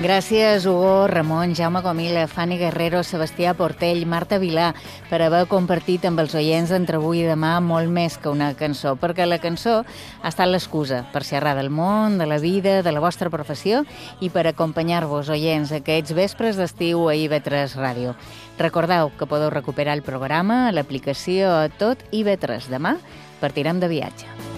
Gràcies, Hugo, Ramon, Jaume Comila, Fanny Guerrero, Sebastià Portell, Marta Vilà, per haver compartit amb els oients d'Entre avui i demà molt més que una cançó, perquè la cançó ha estat l'excusa per xerrar del món, de la vida, de la vostra professió i per acompanyar-vos, oients, aquests vespres d'estiu a IB3 Ràdio. Recordeu que podeu recuperar el programa a l'aplicació Tot IB3. Demà partirem de viatge.